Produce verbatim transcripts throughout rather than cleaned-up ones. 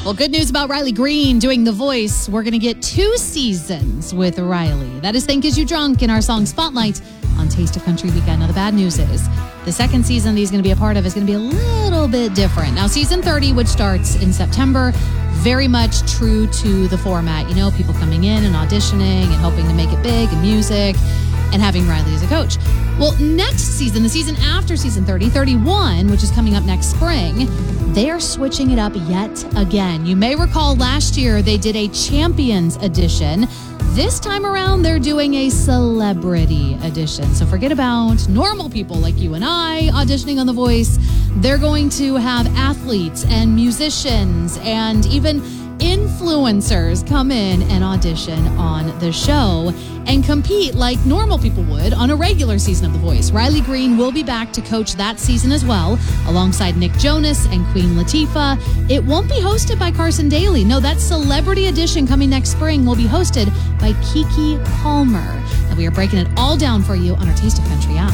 Well, good news about Riley Green doing The Voice. We're going to get two seasons with Riley. That is Think Is You Drunk in our song Spotlight on Taste of Country Weekend. Now, the bad news is the second season that he's going to be a part of is going to be a little bit different. Now, season thirty, which starts in September, very much true to the format. You know, people coming in and auditioning and hoping to make it big in music and having Riley as a coach. Well, next season, the season after season thirty, thirty-one, which is coming up next spring, they are switching it up yet again. You may recall last year they did a Champions edition. This time around, they're doing a celebrity edition. So forget about normal people like you and I auditioning on The Voice. They're going to have athletes and musicians and even influencers come in and audition on the show and compete like normal people would on a regular season of The Voice. Riley Green will be back to coach that season as well, alongside Nick Jonas and Queen Latifah. It won't be hosted by Carson Daly. No, that celebrity edition coming next spring will be hosted by Keke Palmer. And we are breaking it all down for you on our Taste of Country app.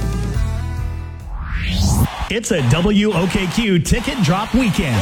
It's a W O K Q ticket drop weekend.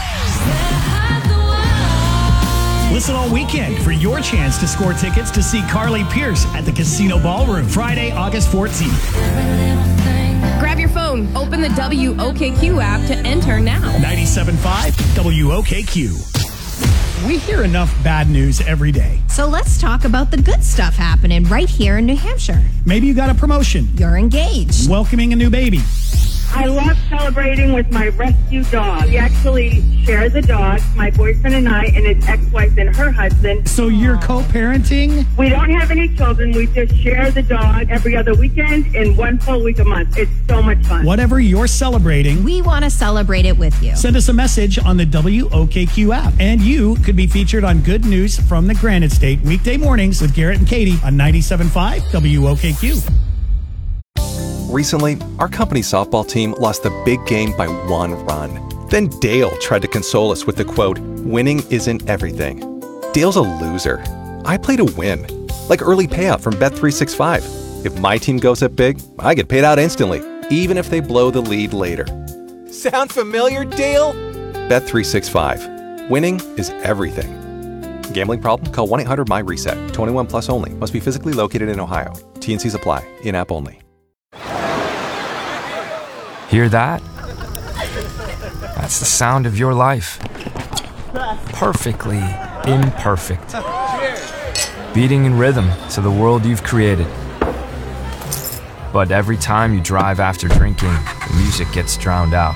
Listen all weekend for your chance to score tickets to see Carly Pearce at the Casino Ballroom Friday, August fourteenth. Grab your phone, open the W O K Q app to enter now. ninety-seven point five W O K Q. We hear enough bad news every day. So let's talk about the good stuff happening right here in New Hampshire. Maybe you got a promotion. You're engaged. Welcoming a new baby. I love celebrating with my rescue dog. We actually share the dog, my boyfriend and I, and his ex-wife and her husband. So you're co-parenting? We don't have any children. We just share the dog every other weekend and one full week a month. It's so much fun. Whatever you're celebrating, we want to celebrate it with you. Send us a message on the W O K Q app, and you could be featured on Good News from the Granite State weekday mornings with Garrett and Katie on ninety-seven point five W O K Q. Recently, our company softball team lost the big game by one run. Then Dale tried to console us with the quote, "Winning isn't everything." Dale's a loser. I play to win. Like early payout from Bet three sixty-five. If my team goes up big, I get paid out instantly, even if they blow the lead later. Sound familiar, Dale? Bet three sixty-five. Winning is everything. Gambling problem? Call one eight hundred M Y reset. twenty-one plus only. Must be physically located in Ohio. T and Cs apply. In-app only. Hear that? That's the sound of your life. Perfectly imperfect. Beating in rhythm to the world you've created. But every time you drive after drinking, the music gets drowned out.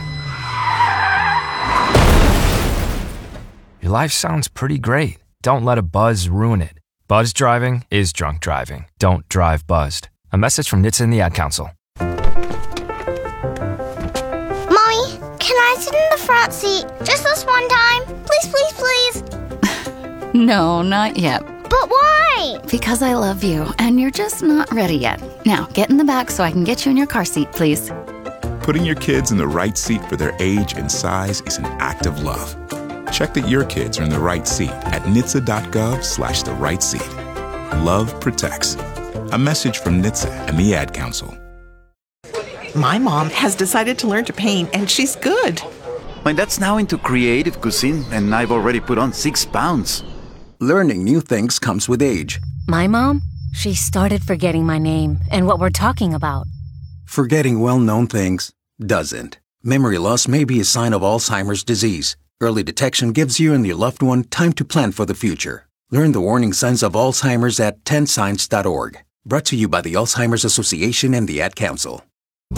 Your life sounds pretty great. Don't let a buzz ruin it. Buzz driving is drunk driving. Don't drive buzzed. A message from N H T S A and the Ad Council. Can I sit in the front seat just this one time? Please, please, please. No, not yet. But why? Because I love you, and you're just not ready yet. Now, get in the back so I can get you in your car seat, please. Putting your kids in the right seat for their age and size is an act of love. Check that your kids are in the right seat at N H T S A dot gov slash the right seat. Love protects. A message from N H T S A and the Ad Council. My mom has decided to learn to paint, and she's good. My dad's now into creative cuisine, and I've already put on six pounds. Learning new things comes with age. My mom, she started forgetting my name and what we're talking about. Forgetting well-known things doesn't. Memory loss may be a sign of Alzheimer's disease. Early detection gives you and your loved one time to plan for the future. Learn the warning signs of Alzheimer's at ten signs dot org. Brought to you by the Alzheimer's Association and the Ad Council.